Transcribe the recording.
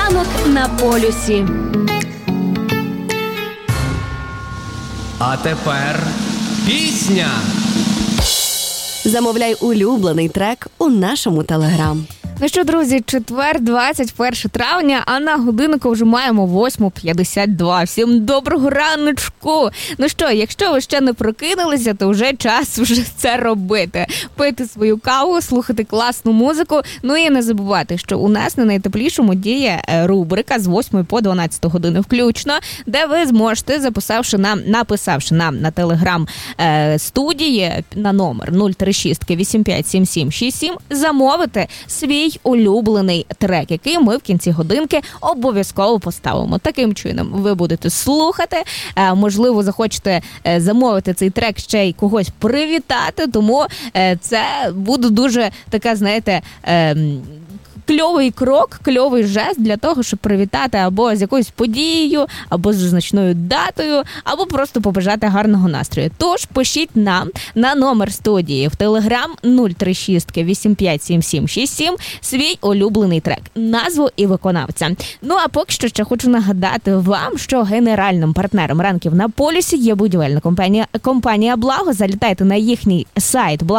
Ранок на полюсі. А тепер пісня. Замовляй улюблений трек у нашому Телеграм. Ну що, друзі, четвер, 21 травня, а на годиннику вже маємо 8:52. Всім доброго раночку! Ну що, якщо ви ще не прокинулися, то вже час це робити. Пити свою каву, слухати класну музику. Ну і не забувати, що у нас на найтеплішому діє рубрика з 8 по 12 години включно, де ви зможете, написавши нам на Телеграм студії на номер 036-857767, замовити свій улюблений трек, який ми в кінці годинки обов'язково поставимо. Таким чином ви будете слухати, можливо, захочете замовити цей трек ще й когось привітати, тому це буде дуже така, знаєте, кльовий крок, кльовий жест для того, щоб привітати або з якоюсь подією, або з значною датою, або просто побажати гарного настрою. Тож пишіть нам на номер студії в Телеграм 036-857767 свій улюблений трек, назву і виконавця. Ну а поки що ще хочу нагадати вам, що генеральним партнером ранків на полюсі є будівельна компанія «Благо». Залітайте на їхній сайт